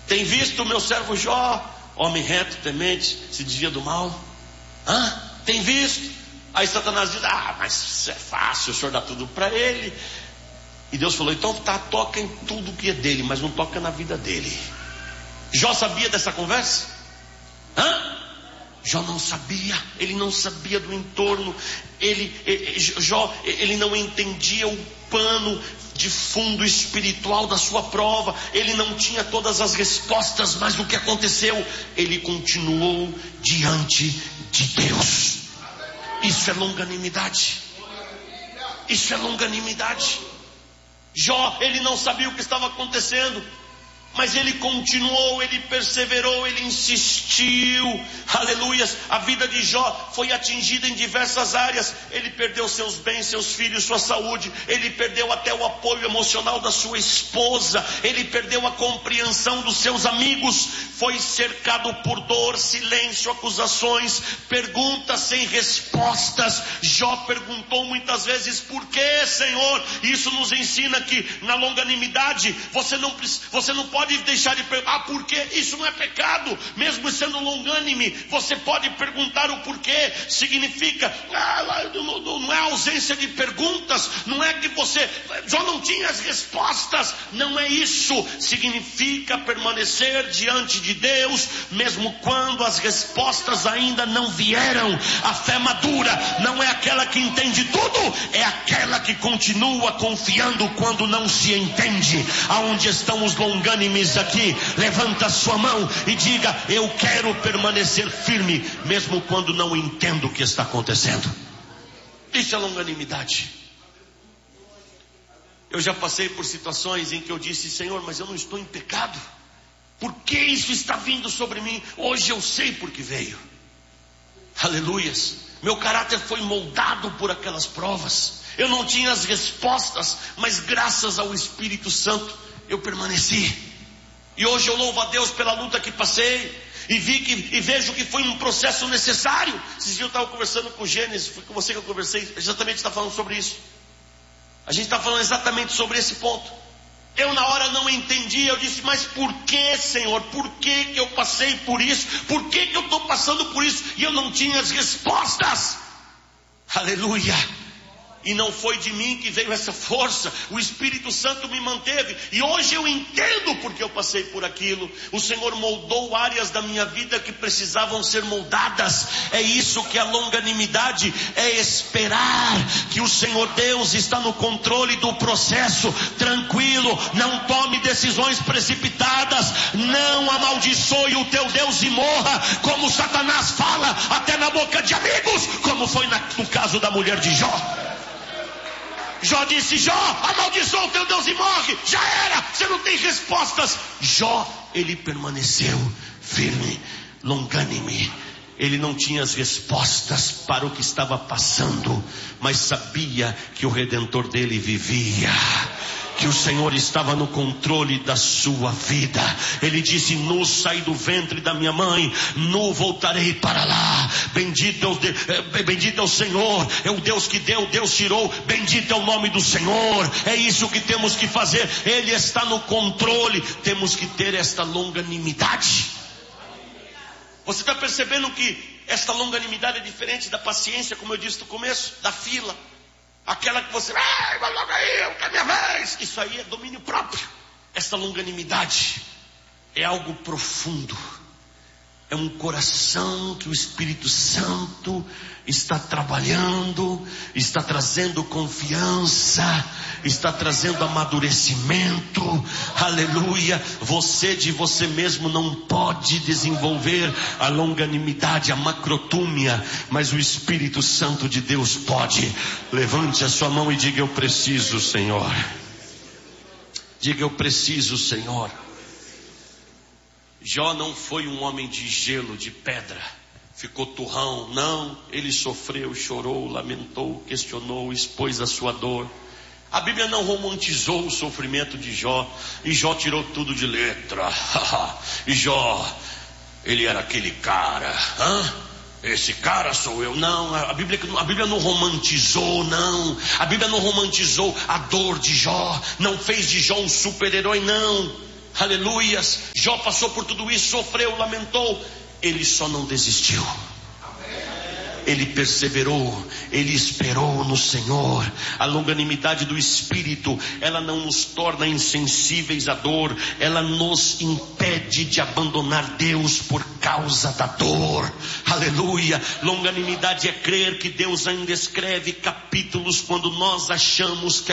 Tem visto o meu servo Jó, homem reto, temente, se desvia do mal? Tem visto? Aí Satanás diz: mas isso é fácil, o senhor dá tudo para ele. E Deus falou: então toca em tudo que é dele, mas não toca na vida dele. Jó sabia dessa conversa? Jó não sabia, ele não sabia do entorno. Jó não entendia o pano de fundo espiritual da sua prova. Ele não tinha todas as respostas, mas o que aconteceu? Ele continuou diante de Deus. Isso é longanimidade. Isso é longanimidade. Jó, ele não sabia o que estava acontecendo, mas ele continuou, ele perseverou, ele insistiu. Aleluias. A vida de Jó foi atingida em diversas áreas. Ele perdeu seus bens, seus filhos, sua saúde. Ele perdeu até o apoio emocional da sua esposa. Ele perdeu a compreensão dos seus amigos. Foi cercado por dor, silêncio, acusações, perguntas sem respostas. Jó perguntou muitas vezes: por que, Senhor? Isso nos ensina que na longanimidade você não pode deixar de perguntar por quê. Isso não é pecado. Mesmo sendo longânime, você pode perguntar o porquê. Significa, não é ausência de perguntas. Não é que você já não tinha as respostas. Não é isso. Significa permanecer diante de Deus, mesmo quando as respostas ainda não vieram. A fé madura não é aquela que entende tudo, é aquela que continua confiando quando não se entende. Aonde estão os longânimes aqui? Levanta a sua mão e diga: eu quero permanecer firme, mesmo quando não entendo o que está acontecendo. Isso é longanimidade. Eu já passei por situações em que eu disse: Senhor, mas eu não estou em pecado. Por que isso está vindo sobre mim? Hoje eu sei por que veio. Aleluias. Meu caráter foi moldado por aquelas provas. Eu não tinha as respostas, mas graças ao Espírito Santo eu permaneci. E hoje eu louvo a Deus pela luta que passei. E vejo que foi um processo necessário. Esses dias eu estava conversando com o Gênesis, foi com você que eu conversei, exatamente está falando sobre isso. A gente está falando exatamente sobre esse ponto. Eu na hora não entendi, eu disse: mas por que, Senhor? Por que eu passei por isso? Por que eu estou passando por isso? E eu não tinha as respostas. Aleluia. E não foi de mim que veio essa força. O Espírito Santo me manteve. E hoje eu entendo porque eu passei por aquilo. O Senhor moldou áreas da minha vida que precisavam ser moldadas. É isso que é a longanimidade. É esperar que o Senhor Deus está no controle do processo. Tranquilo. Não tome decisões precipitadas. Não amaldiçoe o teu Deus e morra, como Satanás fala, até na boca de amigos, como foi no caso da mulher de Jó. Jó disse: Jó, amaldiçoa o teu Deus e morre. Já era, você não tem respostas. Jó, ele permaneceu firme, longânime. Ele não tinha as respostas para o que estava passando, mas sabia que o Redentor dele vivia, que o Senhor estava no controle da sua vida. Ele disse: nu saí do ventre da minha mãe, nu voltarei para lá. Bendito é o Senhor, é o Deus que deu, Deus tirou. Bendito é o nome do Senhor. É isso que temos que fazer. Ele está no controle. Temos que ter esta longanimidade. Você está percebendo que esta longanimidade é diferente da paciência, como eu disse no começo, da fila. Aquela que você, vai logo aí, eu quero minha vez. Isso aí é domínio próprio. Essa longanimidade é algo profundo. É um coração que o Espírito Santo está trabalhando, está trazendo confiança, está trazendo amadurecimento. Aleluia. Você de você mesmo não pode desenvolver a longanimidade, a macrotúmia, mas o Espírito Santo de Deus pode. Levante a sua mão e diga: eu preciso, Senhor. Diga: eu preciso, Senhor. Jó não foi um homem de gelo, de pedra, ficou turrão. Não, ele sofreu, chorou, lamentou, questionou, expôs a sua dor. A Bíblia não romantizou o sofrimento de Jó, e Jó tirou tudo de letra. E Jó, ele era aquele cara, esse cara sou eu. Não, a Bíblia não romantizou, não. A Bíblia não romantizou a dor de Jó, não fez de Jó um super-herói, não. Aleluias. Jó passou por tudo isso, sofreu, lamentou. Ele só não desistiu. Ele perseverou, ele esperou no Senhor. A longanimidade do Espírito, ela não nos torna insensíveis à dor, ela nos impede de abandonar Deus por causa da dor. Aleluia. Longanimidade é crer que Deus ainda escreve capítulos quando nós achamos que